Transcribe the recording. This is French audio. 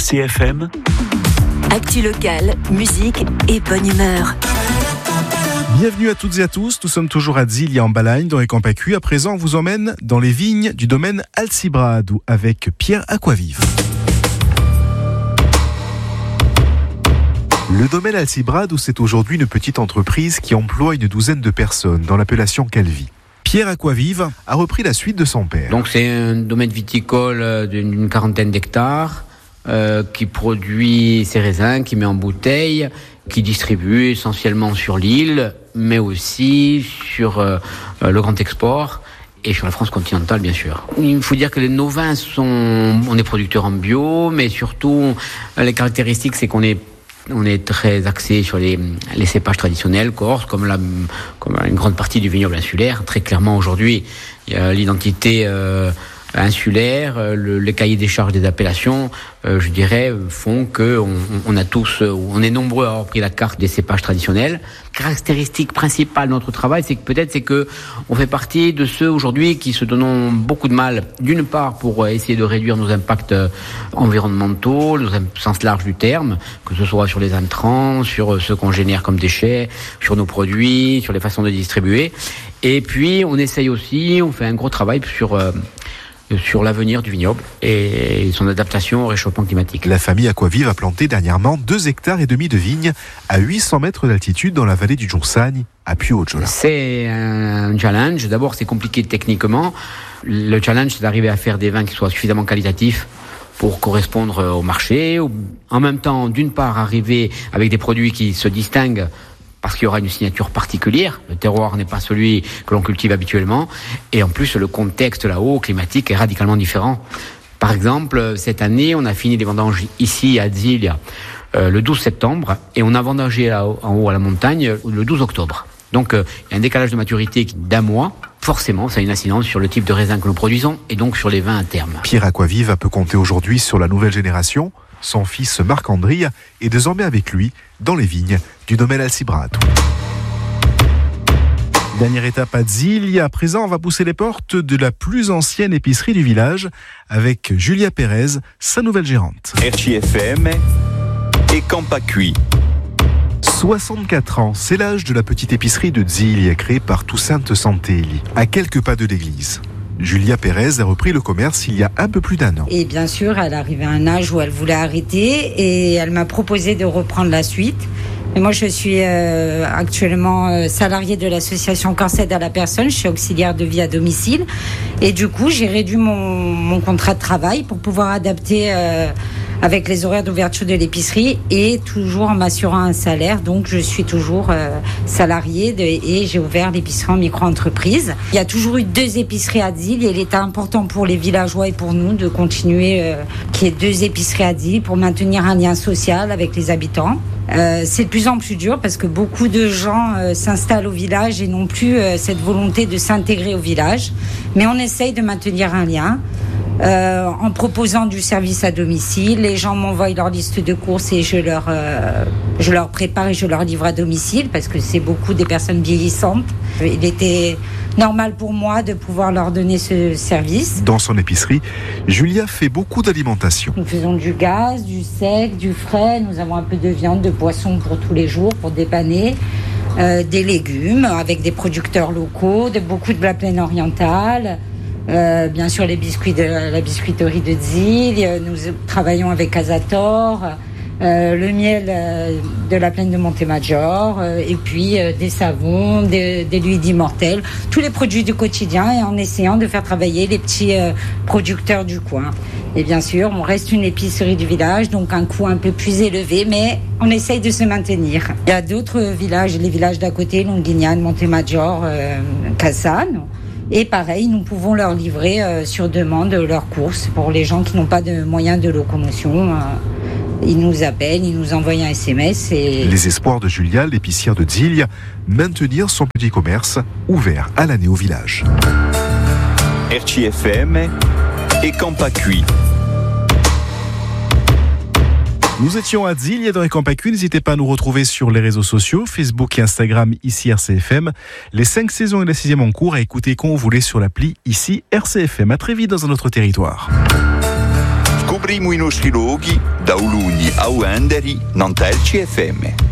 RCFM. Actu locale, musique et bonne humeur. Bienvenue à toutes et à tous, nous sommes toujours à Dzillia en Balagne dans les Camps Pacu. À présent, on vous emmène dans les vignes du domaine Alcibrado avec Pierre Aquavive. Le domaine Alcibrado, c'est aujourd'hui une petite entreprise qui emploie une douzaine de personnes dans l'appellation Calvi. Pierre Aquavive a repris la suite de son père. Donc c'est un domaine viticole d'une quarantaine d'hectares qui produit ses raisins, qui met en bouteille, qui distribue essentiellement sur l'île, mais aussi sur le grand export et sur la France continentale, bien sûr. Il faut dire que nos vins on est producteurs en bio, mais surtout, les caractéristiques, c'est qu'on est très axé sur les cépages traditionnels corses, comme une grande partie du vignoble insulaire. Très clairement, aujourd'hui, il y a l'identité insulaire, les cahiers des charges des appellations, je dirais, font que on est nombreux à avoir pris la carte des cépages traditionnels. Caractéristique principale de notre travail, c'est que on fait partie de ceux aujourd'hui qui se donnent beaucoup de mal, d'une part pour essayer de réduire nos impacts environnementaux, au sens large du terme, que ce soit sur les intrants, sur ce qu'on génère comme déchets, sur nos produits, sur les façons de distribuer. Et puis on fait un gros travail sur l'avenir du vignoble et son adaptation au réchauffement climatique. La famille Aquavive a planté dernièrement 2,5 hectares de vignes à 800 mètres d'altitude dans la vallée du Djonsagne, à Puy-Haut-Jola. C'est un challenge. D'abord, c'est compliqué techniquement. Le challenge, c'est d'arriver à faire des vins qui soient suffisamment qualitatifs pour correspondre au marché. En même temps, d'une part, arriver avec des produits qui se distinguent parce qu'il y aura une signature particulière. Le terroir n'est pas celui que l'on cultive habituellement. Et en plus, le contexte là-haut, climatique, est radicalement différent. Par exemple, cette année, on a fini les vendanges ici à Dzillia le 12 septembre et on a vendangé en haut à la montagne le 12 octobre. Donc, il y a un décalage de maturité d'un mois. Forcément, ça a une incidence sur le type de raisin que nous produisons et donc sur les vins à terme. Pierre Aquavive peut compter aujourd'hui sur la nouvelle génération. Son fils Marc-André est désormais avec lui dans les vignes du domaine Alcibrado. Dernière étape à Dzillia. À présent, on va pousser les portes de la plus ancienne épicerie du village avec Julia Pérez, sa nouvelle gérante. RCFM et Camps Pacu. 64 ans, c'est l'âge de la petite épicerie de Dzillia créée par Toussaint Santelli, à quelques pas de l'église. Julia Pérez a repris le commerce il y a un peu plus d'un an. Et bien sûr, elle arrivait à un âge où elle voulait arrêter et elle m'a proposé de reprendre la suite. Et moi, je suis actuellement salariée de l'association Corse Aide à la personne. Je suis auxiliaire de vie à domicile. Et du coup, j'ai réduit mon contrat de travail pour pouvoir adapter avec les horaires d'ouverture de l'épicerie et toujours en m'assurant un salaire. Donc, je suis toujours salariée et j'ai ouvert l'épicerie en micro-entreprise. Il y a toujours eu 2 épiceries à Dzillia et il était important pour les villageois et pour nous de continuer qu'il y ait 2 épiceries à Dzillia pour maintenir un lien social avec les habitants. C'est de plus en plus dur parce que beaucoup de gens s'installent au village et n'ont plus cette volonté de s'intégrer au village. Mais on essaye de maintenir un lien en proposant du service à domicile. Les gens m'envoient leur liste de courses et je leur prépare et je leur livre à domicile parce que c'est beaucoup des personnes vieillissantes. Il était normal pour moi de pouvoir leur donner ce service. Dans son épicerie, Julia fait beaucoup d'alimentation. Nous faisons du gaz, du sec, du frais. Nous avons un peu de viande, de poisson pour tous les jours, pour dépanner. Des légumes avec des producteurs locaux, beaucoup de la plaine orientale. Bien sûr, les biscuits de la biscuiterie de Dzillia. Nous travaillons avec Azator. Le miel de la plaine de Montemaggiore et puis des savons, des huiles immortelles, tous les produits du quotidien et en essayant de faire travailler les petits producteurs du coin. Et bien sûr, on reste une épicerie du village, donc un coût un peu plus élevé, mais on essaye de se maintenir. Il y a d'autres villages, les villages d'à côté, Longhignane, Montemaggiore, Cassano. Et pareil, nous pouvons leur livrer sur demande leurs courses pour les gens qui n'ont pas de moyens de locomotion. Ils nous appellent, ils nous envoient un SMS. Les espoirs de Julia, l'épicière de Dzillia, maintenir son petit commerce ouvert à l'année au village. RCFM et Camps Pacu. Nous étions à Dzillia dans les Camps Pacu. N'hésitez pas à nous retrouver sur les réseaux sociaux, Facebook et Instagram, ici RCFM. Les 5 saisons et la 6e en cours à écouter quand vous voulez sur l'appli ici RCFM. À très vite dans un autre territoire. scopriamo i nostri luoghi da Uluni a Uenderi, Nantelci FM.